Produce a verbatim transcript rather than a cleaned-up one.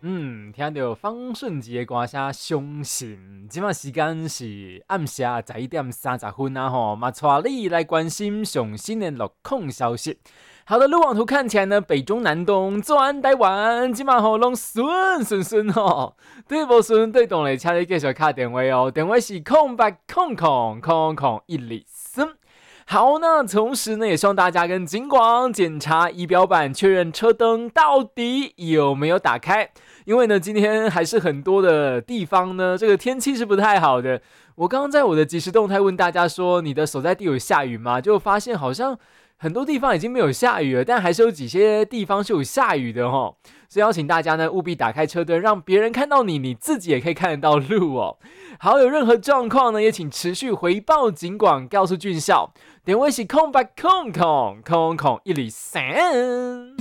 嗯，听到方顺吉的歌声相信，今晚时间是暗时十一点三十分啊吼，嘛带你来关心上新的路况消息。好的，路网图看起来呢，北中南东转台湾，今晚吼拢顺顺顺吼。对无顺对动嘞，请你继续打电话哦，电话是空八空空空空一二三。好，那同时呢，也希望大家跟警广检查仪表板，确认车灯到底有没有打开。因为呢，今天还是很多的地方呢，这个天气是不太好的。我刚刚在我的即时动态问大家说，你的所在地有下雨吗？就发现好像很多地方已经没有下雨了，但还是有几些地方是有下雨的齁。所以邀请大家呢，务必打开车灯，让别人看到你，你自己也可以看得到路哦。好，有任何状况呢，也请持续回报警广，告诉军校。电话是空八空空空空一二三。